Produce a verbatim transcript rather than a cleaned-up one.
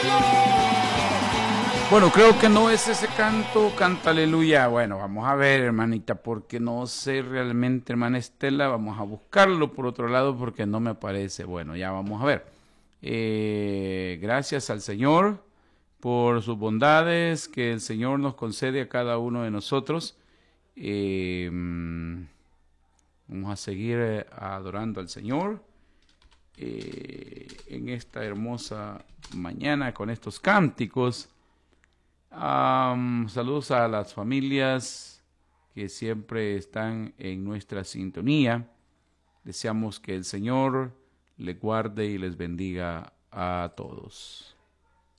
Bueno, creo que no es ese canto, canta aleluya. Bueno, vamos a ver, hermanita, porque no sé realmente, hermana Estela. Vamos a buscarlo por otro lado porque no me aparece. Bueno, ya vamos a ver. Eh, gracias al Señor por sus bondades que el Señor nos concede a cada uno de nosotros. Eh, vamos a seguir eh, adorando al Señor eh, en esta hermosa mañana con estos cánticos. Um, saludos a las familias que siempre están en nuestra sintonía. Deseamos que el Señor les guarde y les bendiga a todos.